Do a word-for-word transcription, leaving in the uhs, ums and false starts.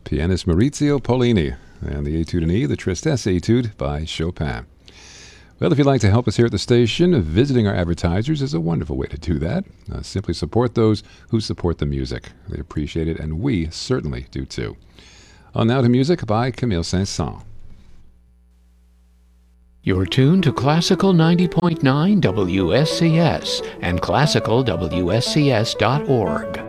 pianist Maurizio Pollini, and the Etude in E, the Tristesse Etude by Chopin. Well, if you'd like to help us here at the station, visiting our advertisers is a wonderful way to do that. Uh, simply support those who support the music. They appreciate it, and we certainly do too. On now to music by Camille Saint-Saëns. You're tuned to Classical ninety point nine W S C S and classical W S C S dot org.